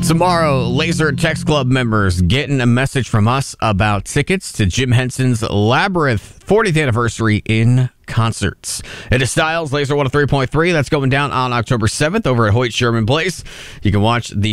Tomorrow, Laser Text Club members getting a message from us about tickets to Jim Henson's Labyrinth 40th anniversary in concerts. It is Styles, Laser 103.3. That's going down on October 7th over at Hoyt Sherman Place. You can watch the